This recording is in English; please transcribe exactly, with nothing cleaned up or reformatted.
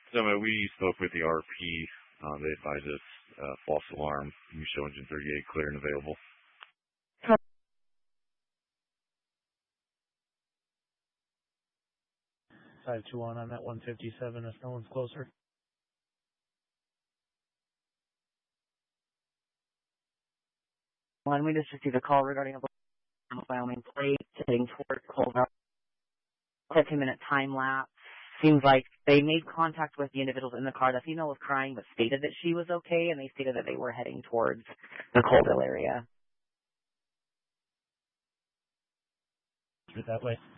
So uh, we spoke with the R P. Uh, they advised us uh, false alarm. You show engine thirty-eight clear and available. five two one, I'm at one fifty-seven if no one's closer. One, we just received a call regarding a Wyoming plate heading towards Colville. fifteen minute time lapse. Seems like they made contact with the individuals in the car. The female was crying but stated that she was okay, and they stated that they were heading towards the Colville area. That way.